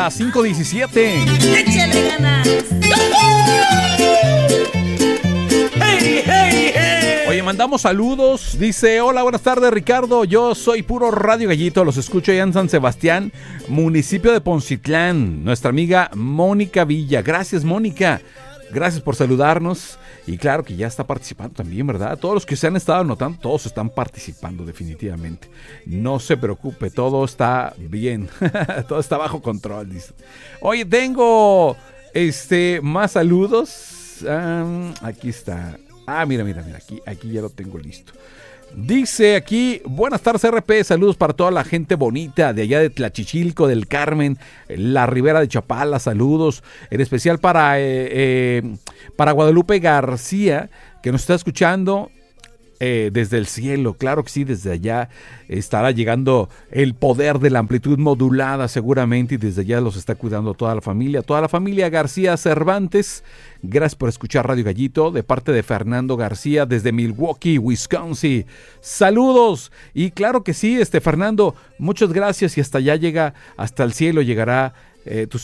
las 5:17. ¡Échale ganas! ¡Hey, hey, hey! Oye, mandamos saludos. Dice, hola, buenas tardes, Ricardo. Yo soy puro Radio Gallito. Los escucho allá en San Sebastián, municipio de Poncitlán. Nuestra amiga Mónica Villa. Gracias, Mónica. Gracias por saludarnos. Y claro que ya está participando también, ¿verdad? Todos los que se han estado anotando, todos están participando definitivamente. No se preocupe, todo está bien. Todo está bajo control, dice. Oye, tengo más saludos. Aquí está. Mira, aquí ya lo tengo listo. Dice aquí, buenas tardes RP, saludos para toda la gente bonita de allá de Tlachichilco, del Carmen, la Ribera de Chapala, saludos, en especial para Guadalupe García, que nos está escuchando desde el cielo. Claro que sí, desde allá estará llegando el poder de la amplitud modulada seguramente, y desde allá los está cuidando toda la familia García Cervantes. Gracias por escuchar Radio Gallito, de parte de Fernando García desde Milwaukee, Wisconsin. Saludos. Y claro que sí, Fernando, muchas gracias, y hasta allá llega, hasta el cielo llegará tu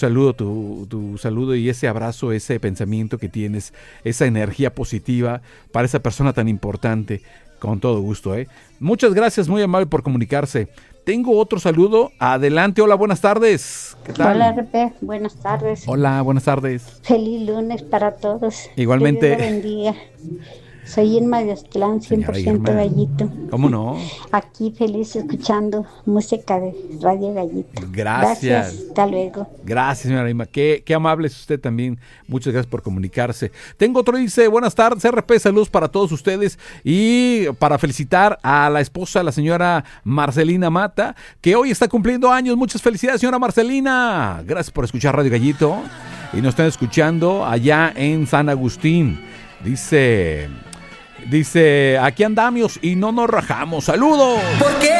saludo y ese abrazo, ese pensamiento que tienes, esa energía positiva para esa persona tan importante, con todo gusto. Muchas gracias, muy amable por comunicarse. Tengo otro saludo, adelante, hola, buenas tardes. ¿Qué tal? Hola, RP, buenas tardes. Hola, buenas tardes. Feliz lunes para todos. Igualmente. Que Dios lo bendiga. Soy Irma de Aztlán, 100% Gallito. ¿Cómo no? Aquí feliz escuchando música de Radio Gallito. Gracias. Hasta luego. Gracias, señora Irma. Qué amable es usted también. Muchas gracias por comunicarse. Tengo otro, dice, buenas tardes, RP, saludos para todos ustedes. Y para felicitar a la esposa, la señora Marcelina Mata, que hoy está cumpliendo años. Muchas felicidades, señora Marcelina. Gracias por escuchar Radio Gallito. Y nos están escuchando allá en San Agustín. Dice, aquí andamos y no nos rajamos. ¡Saludos! Porque